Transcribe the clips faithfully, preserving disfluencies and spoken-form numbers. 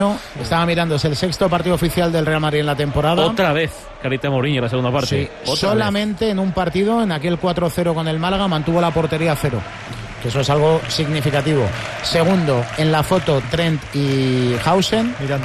Estaba mirando, es el sexto partido oficial del Real Madrid en la temporada. Otra vez, Carita Mourinho en la segunda parte. Sí, solamente vez. En un partido, en aquel cuatro cero con el Málaga, mantuvo la portería a cero. Que eso es algo significativo. Segundo, en la foto, Trent y Hausen. Mirando.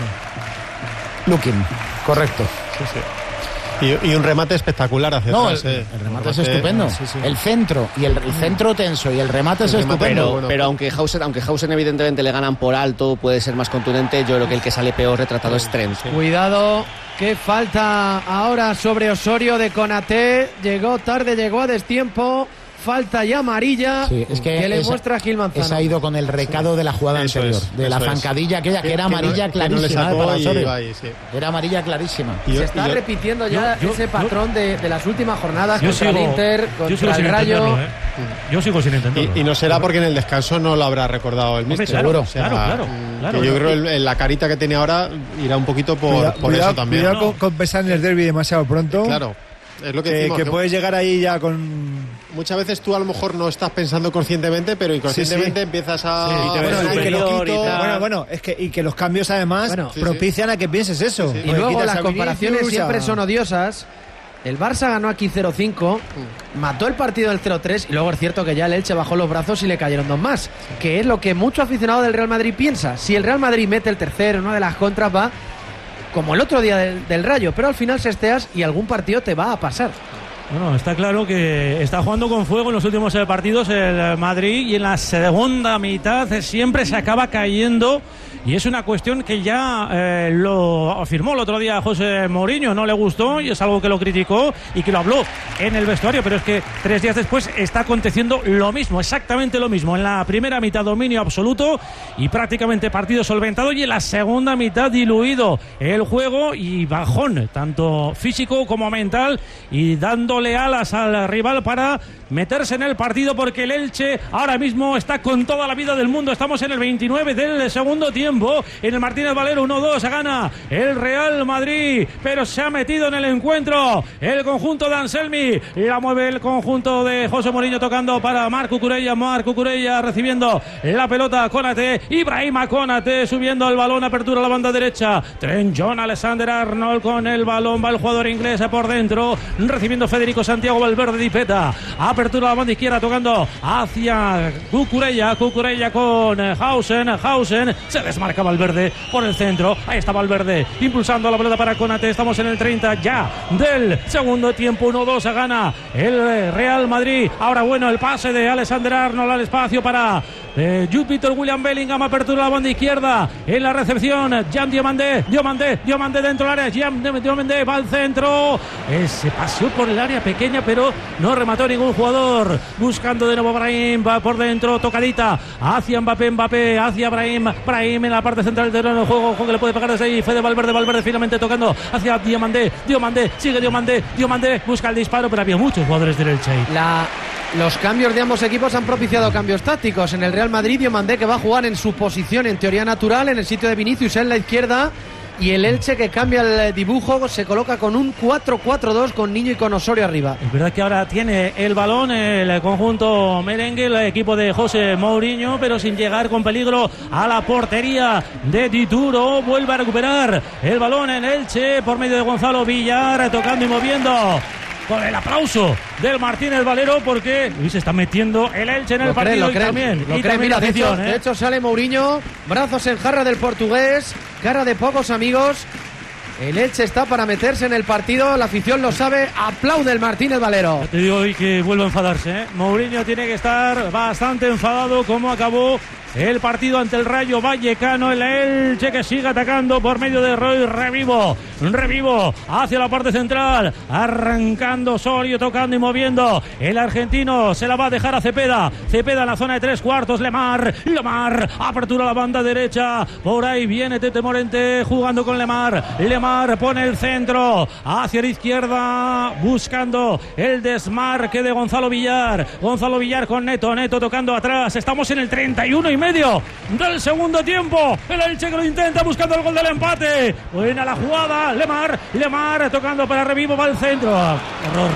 Looking, correcto. Sí, sí. Y, y un remate espectacular hacia no, atrás. El, eh. el remate es estupendo. Sí, sí. El centro y el, el centro tenso y el remate el es remate estupendo. Pero, bueno. pero aunque Hausen, aunque Hausen evidentemente le ganan por alto, puede ser más contundente. Yo creo que el que sale peor retratado es Trent. Sí. Cuidado, que falta ahora sobre Osorio de Konaté. Llegó tarde, llegó a destiempo. Falta ya amarilla sí, es que, que le esa, muestra a Gil Manzano. Esa ha ido con el recado sí. de la jugada eso anterior, es, de la zancadilla aquella que, que era amarilla que no, clarísima no para Osorio. Ahí, sí. Era amarilla clarísima. Y yo, Se está yo, repitiendo ya yo, yo, ese patrón yo, de, de las últimas jornadas contra sigo, el Inter, contra el Rayo. ¿eh? Yo sigo sin entenderlo. Y, y no será porque en el descanso no lo habrá recordado el míster. Claro, o sea, claro, claro, claro. Que yo creo que la carita que tiene ahora irá un poquito por, cuidado, por cuidado, eso también. Cuidado ¿no? con, con pensar en el derbi demasiado pronto. Claro. Es lo que, que, decimos, que que puedes llegar ahí ya con... Muchas veces tú a lo mejor no estás pensando conscientemente, pero inconscientemente sí, sí. empiezas a... Sí, a bueno, y que lo, y bueno, bueno, es que, y que los cambios además bueno, propician sí, sí. a que pienses eso. Sí, sí. Y luego las comparaciones Vinicius, siempre son odiosas. El Barça ganó aquí cero cinco, mm. mató el partido del cero tres y luego es cierto que ya el Elche bajó los brazos y le cayeron dos más, sí. que es lo que mucho aficionado del Real Madrid piensa. Si el Real Madrid mete el tercero, una de las contras va... como el otro día del, del Rayo, pero al final se esteas y algún partido te va a pasar. Bueno, está claro que está jugando con fuego en los últimos eh, partidos el Madrid y en la segunda mitad siempre se acaba cayendo y es una cuestión que ya eh, lo afirmó el otro día José Mourinho, no le gustó y es algo que lo criticó y que lo habló en el vestuario, pero es que tres días después está aconteciendo lo mismo, exactamente lo mismo. En la primera mitad dominio absoluto y prácticamente partido solventado y en la segunda mitad diluido el juego y bajón, tanto físico como mental y dando alas al rival para meterse en el partido porque el Elche ahora mismo está con toda la vida del mundo. Estamos en el veintinueve del segundo tiempo. En el Martínez Valero uno dos gana el Real Madrid, pero se ha metido en el encuentro el conjunto de Anselmi. La mueve el conjunto de José Mourinho tocando para Marc Cucurella. Marc Cucurella recibiendo la pelota. Konaté, Ibrahima Konaté subiendo el balón, apertura a la banda derecha. Trent John Alexander-Arnold con el balón, va el jugador inglés por dentro, recibiendo Federico Santiago Valverde Di Peta, apertura a la banda izquierda tocando hacia Cucurella, Cucurella con Hausen, Hausen se desmarca Valverde por el centro, ahí está Valverde impulsando la pelota para Konaté. Estamos en el treinta ya del segundo tiempo, uno dos gana el Real Madrid. Ahora bueno, el pase de Alexander Arnold al espacio para eh, Jude Victor William Bellingham, apertura a la banda izquierda en la recepción, Jean Diomandé, Diomandé, Diomandé dentro del área, Jean Diomandé va al centro, eh, se paseó por el área pequeña pero no remató ningún jugador, buscando de nuevo Brahim, va por dentro, tocadita hacia Mbappé, Mbappé hacia Brahim, Brahim en la parte central del terreno de juego, juego que le puede pegar desde ahí, Fede Valverde, Valverde finalmente tocando hacia Diomandé, Diomandé, sigue Diomandé, Diomandé busca el disparo, pero había muchos jugadores del Elche. La... Los cambios de ambos equipos han propiciado cambios tácticos. En el Real Madrid, Diomandé que va a jugar en su posición en teoría natural, en el sitio de Vinicius en la izquierda, y el Elche que cambia el dibujo, se coloca con un cuatro cuatro dos con Niño y con Osorio arriba. Es verdad que ahora tiene el balón el conjunto merengue, el equipo de José Mourinho, pero sin llegar con peligro a la portería de Dituro. Vuelve a recuperar el balón en Elche por medio de Gonzalo Villar, tocando y moviendo. Con el aplauso del Martínez Valero porque uy, se está metiendo el Elche en el lo partido creen, lo y también, lo y creen. también Mira, de, hecho, ¿eh? de hecho sale Mourinho, brazos en jarra del portugués, cara de pocos amigos. El Elche está para meterse en el partido, la afición lo sabe, aplaude el Martínez Valero. Ya te digo hoy que vuelve a enfadarse, ¿eh? Mourinho tiene que estar bastante enfadado como acabó el partido ante el Rayo Vallecano. El Elche que sigue atacando por medio de Roy Revivo, Revivo hacia la parte central, arrancando Osorio, tocando y moviendo. El argentino se la va a dejar a Cepeda, Cepeda en la zona de tres cuartos, Lemar, Lemar, apertura a la banda derecha, por ahí viene Tete Morente jugando con Lemar, Lemar pone el centro hacia la izquierda, buscando el desmarque de Gonzalo Villar, Gonzalo Villar con Neto, Neto tocando atrás. Estamos en el treinta y uno y medio del segundo tiempo, el Elche que lo intenta buscando el gol del empate. Buena la jugada, Lemar, Lemar tocando para Revivo, va al centro, error.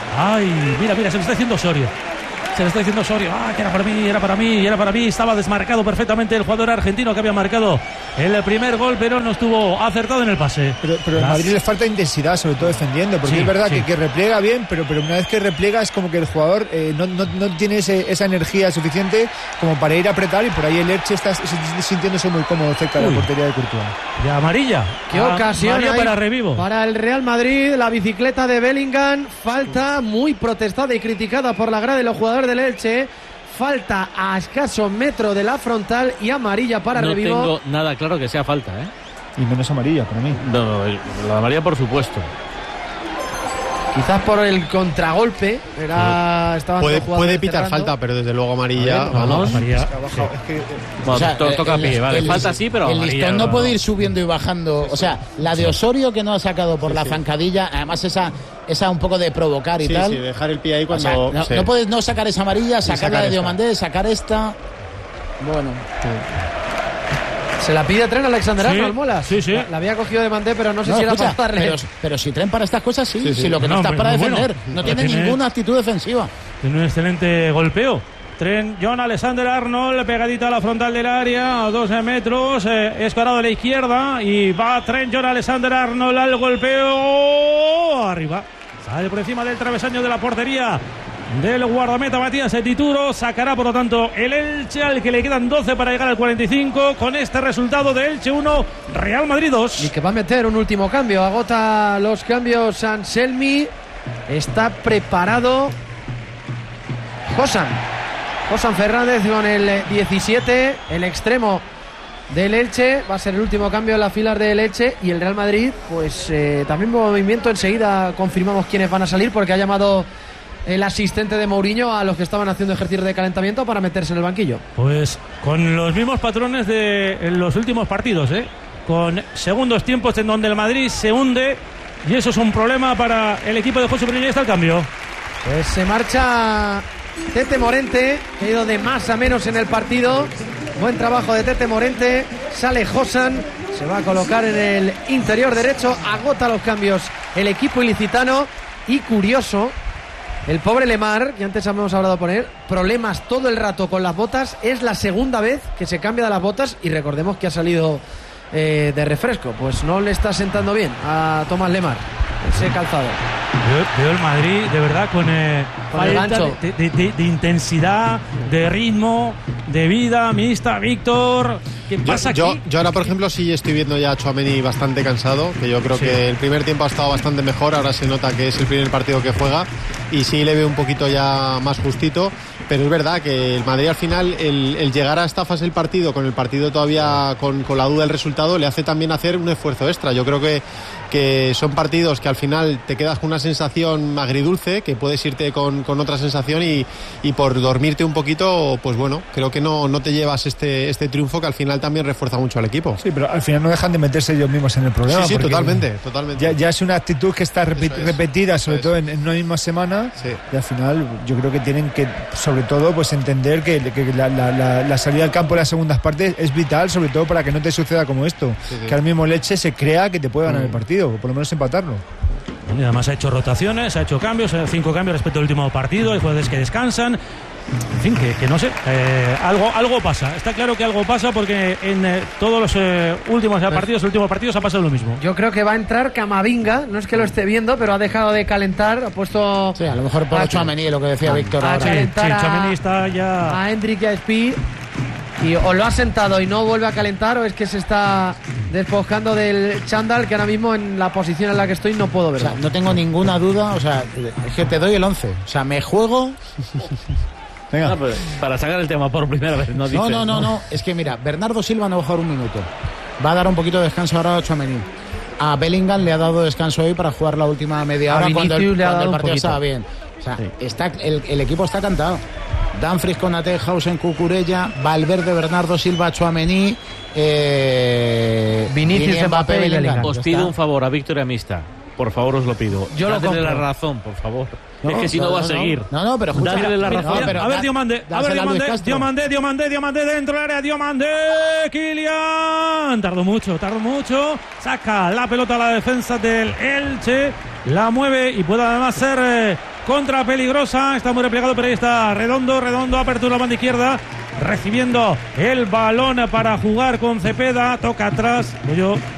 Ay, mira, mira, se lo está diciendo Osorio. Se le está diciendo Osorio, ah, que era para mí, era para mí, era para mí. Estaba desmarcado perfectamente el jugador argentino que había marcado el primer gol, pero no estuvo acertado en el pase. Pero, pero al Madrid le falta intensidad, sobre todo defendiendo, porque sí, es verdad sí. que, que repliega bien, pero, pero una vez que repliega es como que el jugador eh, no, no, no tiene ese, esa energía suficiente como para ir a apretar, y por ahí el Elche está sintiéndose muy cómodo cerca Uy. de la portería de Courtois. Ya amarilla. Qué ocasión hay para Revivo. Para el Real Madrid, la bicicleta de Bellingham, falta muy protestada y criticada por la grada de los jugadores del Elche. Falta a escaso metro de la frontal y amarilla para no Revivo. No tengo nada claro que sea falta, ¿eh? Y menos amarilla para mí. No, no, la amarilla por supuesto. Quizás por el contragolpe. Era, estaban puede puede pitar cerrando. falta, pero desde luego amarilla. Ver, vamos. Amarilla. Sí. Es que, bueno, o sea, to toca el, pie, vale. El, falta sí, pero el amarilla. listón no puede ir subiendo y bajando. O sea, la de Osorio que no ha sacado por sí, la sí. zancadilla, además esa esa un poco de provocar y sí, tal. Sí, dejar el pie ahí cuando. O sea, no, sí. no puedes no sacar esa amarilla, sacar, sacar la de Diomandé, sacar esta. Bueno. Sí. Se la pide Tren Alexander sí, Arnold, Molas. Sí, sí. La, la había cogido de Mandé, pero no sé no, si escucha, era para darle. Pero, pero si Tren para estas cosas, sí. sí, sí. Si lo que no, no está para defender. Bueno, no tiene, tiene ninguna actitud defensiva. Tiene un excelente golpeo. Tren, John Alexander Arnold, pegadita a la frontal del área, a doce metros, eh, escorado a la izquierda, y va Tren, John Alexander Arnold al golpeo. Arriba. Sale por encima del travesaño de la portería del guardameta Matías Tituro. Sacará por lo tanto el Elche, al que le quedan doce para llegar al cuarenta y cinco, con este resultado de Elche uno, Real Madrid dos. Y que va a meter un último cambio. Agota los cambios Anselmi. Está preparado Josan Josan Fernández con el diecisiete, el extremo del Elche. Va a ser el último cambio en las filas del Elche. Y el Real Madrid, pues eh, también movimiento. Enseguida confirmamos quiénes van a salir, porque ha llamado el asistente de Mourinho a los que estaban haciendo ejercicios de calentamiento para meterse en el banquillo. Pues con los mismos patrones de en los últimos partidos, ¿eh? Con segundos tiempos en donde el Madrid se hunde, y eso es un problema para el equipo de José Mourinho. Y está el cambio. Pues se marcha Tete Morente, que ha ido de más a menos en el partido. Buen trabajo de Tete Morente. Sale Josan, se va a colocar en el interior derecho. Agota los cambios el equipo ilicitano. Y curioso, el pobre Lemar, que antes hemos hablado por él, problemas todo el rato con las botas. Es la segunda vez que se cambia de las botas, y recordemos que ha salido eh, de refresco. Pues no le está sentando bien a Tomás Lemar ese calzado. Veo, veo el Madrid de verdad con, eh, con el gancho de, de, de, de intensidad, de ritmo, de vida mixta. Víctor, ¿qué pasa yo, aquí? Yo, yo ahora, por ejemplo, sí estoy viendo ya a Tchouaméni bastante cansado, que yo creo sí. que el primer tiempo ha estado bastante mejor. Ahora se nota que es el primer partido que juega, y sí le veo un poquito ya más justito. Pero es verdad que el Madrid al final, el, el llegar a esta fase del partido, con el partido todavía con, con la duda del resultado, le hace también hacer un esfuerzo extra. Yo creo que, que son partidos que al final te quedas con una sensación agridulce, que puedes irte con, con otra sensación, y, y por dormirte un poquito, pues bueno, creo que no, no te llevas este, este triunfo, que al final también refuerza mucho al equipo. Sí, pero al final no dejan de meterse ellos mismos en el problema. Sí, sí, totalmente, totalmente. Ya, ya es una actitud que está repi- es, repetida, sobre todo en, en una misma semana, sí. Y al final yo creo que tienen que, sobre todo, pues entender que, que la, la, la, la salida al campo en las segundas partes es vital, sobre todo para que no te suceda como esto, sí, sí. Que al mismo Leche se crea que te puede ganar mm. el partido, o por lo menos empatarlo. Y además ha hecho rotaciones, ha hecho cambios, cinco cambios respecto al último partido. Hay jugadores que descansan. En fin, que, que no sé, eh, algo, algo pasa. Está claro que algo pasa, porque en eh, todos los eh, últimos pues, partidos, últimos partidos ha pasado lo mismo. Yo creo que va a entrar Camavinga, no es que lo esté viendo, pero ha dejado de calentar, ha puesto... Sí, a lo mejor por Tchouaméni, lo que decía a, Víctor a ahora. Calentar sí, sí, Tchouaméni está ya... a Hendrik y a Speed, y o lo ha sentado y no vuelve a calentar, o es que se está despojando del chándal, que ahora mismo en la posición en la que estoy no puedo ver. O sea, no tengo ninguna duda, o sea, es que te doy el once, o sea, me juego... Venga. No, pues, para sacar el tema por primera vez. No, no, no, no, no, es que mira, Bernardo Silva no va a jugar un minuto. Va a dar un poquito de descanso ahora a Tchouaméni. A Bellingham le ha dado descanso hoy para jugar la última media hora cuando el, cuando el partido estaba bien. O sea, sí. está, el, el equipo está cantado. Dumfries, Konaté, Hausen, Cucurella, Valverde, Bernardo Silva, Tchouaméni, eh, Vinicius, Mbappé, Bellingham. Os pido un favor a Víctor y a Mista. Por favor, os lo pido. Yo lo Dádele la razón, por favor. No, es que si no, no va a seguir. No, no, pero escucha, Dádele la razón. No, pero, a ver, Diomandé, a ver, Diomandé, Diomandé, Diomandé, Diomandé dentro del área, Diomandé, Kylian. Tardó mucho, tardó mucho. Saca la pelota a la defensa del Elche, la mueve y puede además ser eh, contra peligrosa. Está muy replegado, pero ahí está Redondo, Redondo, apertura la banda izquierda. recibiendo el balón para jugar con Cepeda, toca atrás, yo